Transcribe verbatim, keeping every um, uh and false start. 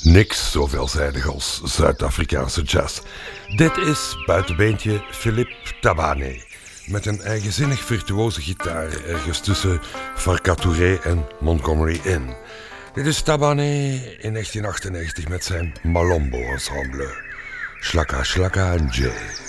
Niks zo veelzijdig als Zuid-Afrikaanse jazz. Dit is buitenbeentje Philippe Tabane. Met een eigenzinnig virtuoze gitaar ergens tussen Farka Touré en Montgomery Inn. Dit is Tabane in negentien achtennegentig met zijn Malombo ensemble. Shlaka Shlaka en Jay.